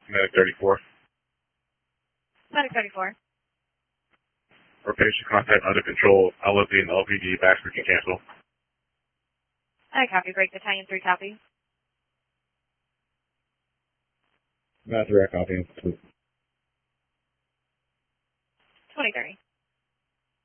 Medic 34. Medic 34. For patient contact under control, LOD and LPD, Baxter can cancel. I copy. Break Battalion 3 copy. Matt 3, I copy. 2030.